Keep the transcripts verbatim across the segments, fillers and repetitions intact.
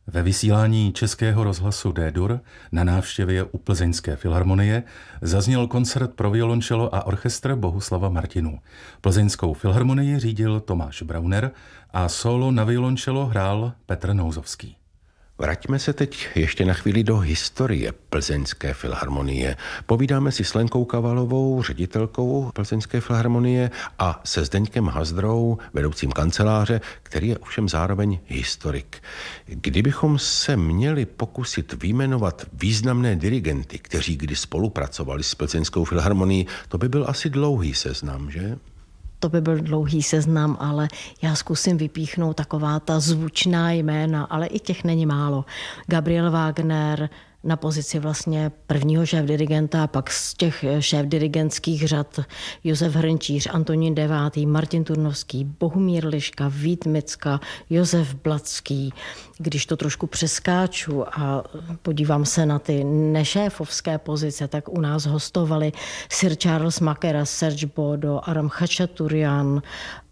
Ve vysílání Českého rozhlasu D-dur na návštěvě u Plzeňské filharmonie zazněl koncert pro violončelo a orchestr Bohuslava Martinů. Plzeňskou filharmonii řídil Tomáš Brauner a solo na violončelo hrál Petr Nouzovský. Vraťme se teď ještě na chvíli do historie Plzeňské filharmonie. Povídáme si s Lenkou Kavalovou, ředitelkou Plzeňské filharmonie, a se Zdeňkem Hazdrou, vedoucím kanceláře, který je ovšem zároveň historik. Kdybychom se měli pokusit vyjmenovat významné dirigenty, kteří kdy spolupracovali s Plzeňskou filharmonií, to by byl asi dlouhý seznam, že? To by byl dlouhý seznam, ale já zkusím vypíchnout taková ta zvučná jména, ale i těch není málo. Gabriel Wagner na pozici vlastně prvního šéfdirigenta, a pak z těch šéfdirigentských řad Josef Hrnčíř, Antonín Devátý, Martin Turnovský, Bohumír Liška, Vít Micka, Josef Blacký. Když to trošku přeskáču a podívám se na ty nešéfovské pozice, tak u nás hostovali Sir Charles Makera, Serge Bodo, Aram Khachaturian,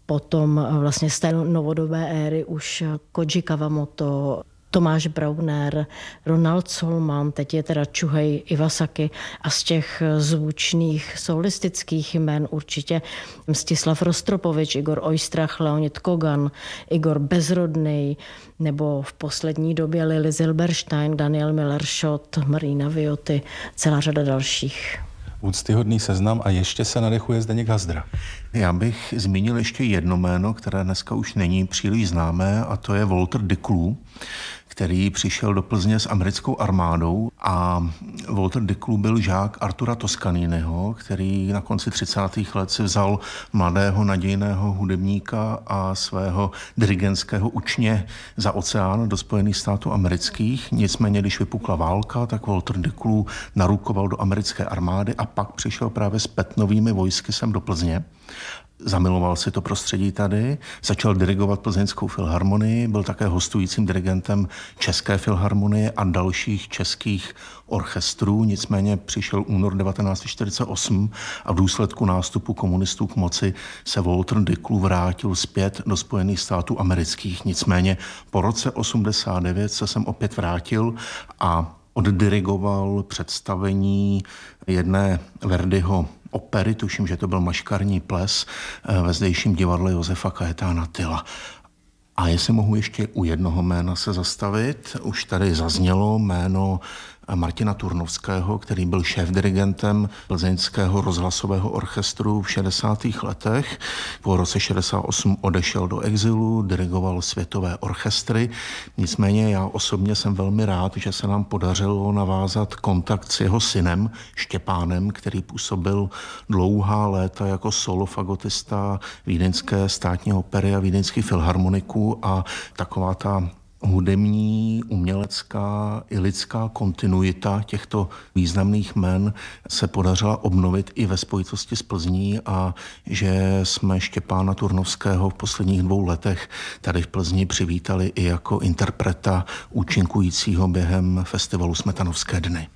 potom vlastně z té novodobé éry už Koji Kawamoto, Tomáš Brauner, Ronald Solman, teď je teda Chuhei Iwasaki, a z těch zvučných solistických jmen určite Mstislav Rostropovič, Igor Oistrach, Leonid Kogan, Igor Bezrodnej, nebo v poslední době Lily Zilberstein, Daniel Miller-Schott, Marina Vioty, celá řada dalších. Úctyhodný seznam, a ještě se nadechuje Zdeněk Hazdra. Já bych zmínil ještě jedno jméno, které dneska už není příliš známé, a to je Walter Deklu, který přišel do Plzně s americkou armádou, a Walter Deklu byl žák Artura Toscaniniho, který na konci třicátých let si vzal mladého nadějného hudebníka a svého dirigentského učně za oceán do Spojených států amerických. Nicméně, když vypukla válka, tak Walter Deklu narukoval do americké armády a pak přišel právě s Petnovými vojsky sem do Plzně. Zamiloval si to prostředí tady, začal dirigovat Plzeňskou filharmonii, byl také hostujícím dirigentem České filharmonie a dalších českých orchestrů, nicméně přišel únor devatenáct set čtyřicet osm a v důsledku nástupu komunistů k moci se Walter Deklu vrátil zpět do Spojených států amerických. Nicméně po roce osmdesát devět se sem opět vrátil a oddirigoval představení jedné Verdiho opery, tuším, že to byl Maškarní ples, ve zdejším divadle Josefa Kajetána Tyla. A jestli mohu ještě u jednoho jména se zastavit, už tady zaznělo jméno Martina Turnovského, který byl šéfdirigentem Plzeňského rozhlasového orchestru v šedesátých letech. Po roce šedesát osm odešel do exilu, dirigoval světové orchestry. Nicméně já osobně jsem velmi rád, že se nám podařilo navázat kontakt s jeho synem Štěpánem, který působil dlouhá léta jako solofagotista Vídeňské státní opery a Vídeňských filharmoniků, a taková ta hudební, umělecká i lidská kontinuita těchto významných jmen se podařila obnovit i ve spojitosti s Plzní, a že jsme Štěpána Turnovského v posledních dvou letech tady v Plzni přivítali i jako interpreta účinkujícího během festivalu Smetanovské dny.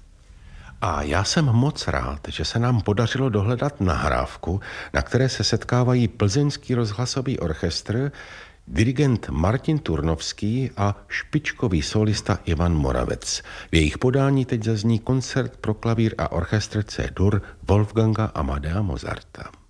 A já jsem moc rád, že se nám podařilo dohledat nahrávku, na které se setkávají Plzeňský rozhlasový orchestr, dirigent Martin Turnovský a špičkový solista Ivan Moravec. V jejich podání teď zazní koncert pro klavír a orchestr C-dur Wolfganga Amadea Mozarta.